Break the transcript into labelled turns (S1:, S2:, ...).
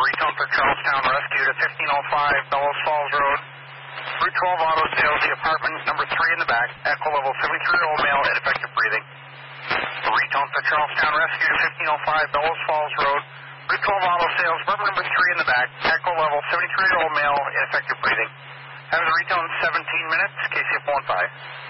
S1: retone for Charlestown Rescue to 1505 Bellows Falls Road. Route 12 auto sales, the apartment number 3 in the back, echo level 73-year-old male, ineffective breathing. Retone for Charlestown Rescue to 1505 Bellows Falls Road. Route 12 auto sales, apartment number 3 in the back, echo level 73-year-old male, ineffective breathing. Having the retone 17 minutes, KCF 15.